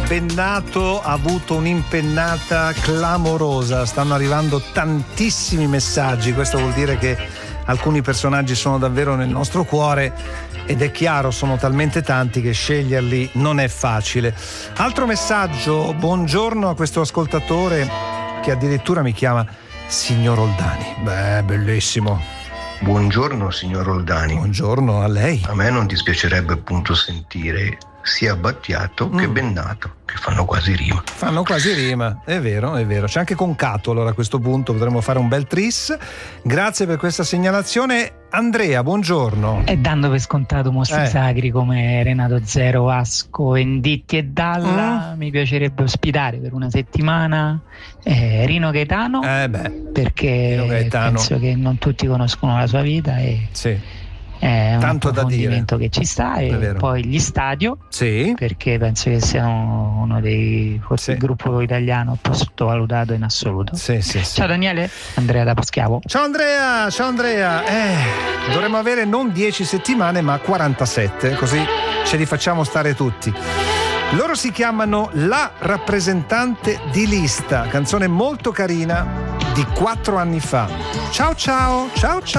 Bennato ha avuto un'impennata clamorosa, stanno arrivando tantissimi messaggi, questo vuol dire che alcuni personaggi sono davvero nel nostro cuore ed è chiaro, sono talmente tanti che sceglierli non è facile. Altro messaggio, buongiorno a questo ascoltatore che addirittura mi chiama signor Oldani. Beh, bellissimo. Buongiorno signor Oldani. Buongiorno a lei. A me non dispiacerebbe appunto sentire sia Battiato che Bennato, che fanno quasi rima. Fanno quasi rima, è vero, è vero. C'è anche Concato, allora a questo punto potremmo fare un bel tris. Grazie per questa segnalazione. Andrea, buongiorno. E dando per scontato mostri sacri come Renato Zero, Vasco, Venditti e Dalla, mi piacerebbe ospitare per una settimana Rino Gaetano, perché Rino Gaetano. penso che non tutti conoscono la sua vita e è un tanto da approfondimento che ci sta, e poi gli Stadio, perché penso che siano uno dei forse il gruppo italiano più sottovalutato in assoluto. Ciao Daniele, Andrea da Poschiavo. Ciao Andrea. Dovremmo avere non 10 settimane ma 47, così ce li facciamo stare tutti. Loro si chiamano La Rappresentante di Lista, canzone molto carina di 4 anni fa. Ciao.